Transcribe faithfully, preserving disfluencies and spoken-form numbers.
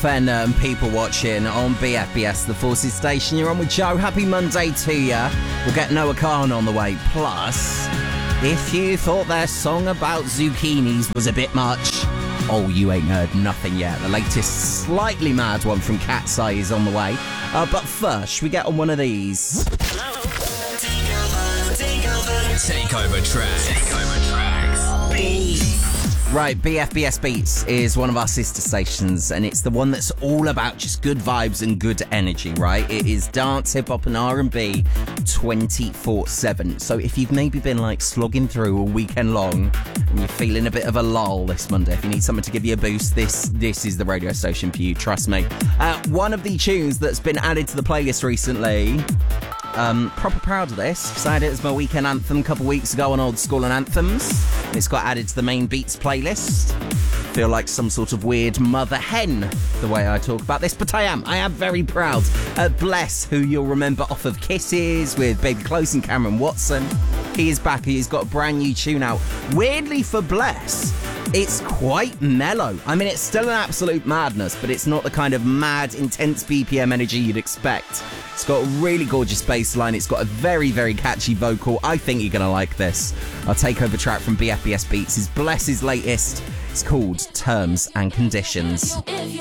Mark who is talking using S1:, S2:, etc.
S1: F N and people watching on B F B S, the Forces Station. You're on with Joe. Happy Monday to ya. We'll get Noah Khan on the way. Plus, if you thought their song about zucchinis was a bit much, oh, you ain't heard nothing yet. The latest slightly mad one from Cat's Eye is on the way. Uh, but first, should we get on one of these?
S2: Takeover tracks. Takeover tracks.
S1: Beats. Right, B F B S Beats is one of our sister stations, and it's the one that's all about just good vibes and good energy, right? It is dance, hip-hop and R and B twenty-four seven. So if you've maybe been like slogging through all weekend long and you're feeling a bit of a lull this Monday, if you need something to give you a boost, this this is the radio station for you, trust me. Uh, one of the tunes that's been added to the playlist recently, Um, proper proud of this, because I had it as my weekend anthem a couple weeks ago on Old School and Anthems. It's got added to the main Beats playlist. Feel like some sort of weird mother hen, the way I talk about this, but I am. I am very proud. Uh, Bless, who you'll remember off of Kisses with Baby Close and Cameron Watson. He is back. He's got a brand new tune out. Weirdly for Bless, it's quite mellow. I mean, it's still an absolute madness, but it's not the kind of mad, intense B P M energy you'd expect. It's got a really gorgeous bass line. It's got a very, very catchy vocal. I think you're going to like this. Our takeover track from B F B S Beats is Bless's latest. It's called Terms and Conditions.
S3: If